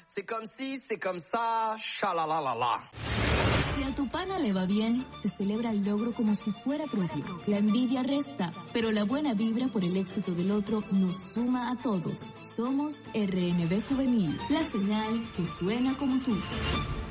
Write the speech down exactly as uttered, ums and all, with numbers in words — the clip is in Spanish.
C'est comme si, c'est comme ça, shalalalala. Si a tu pana le va bien, se celebra el logro como si fuera propio. La envidia resta, pero la buena vibra por el éxito del otro nos suma a todos. Somos R N B Juvenil, la señal que suena como tú.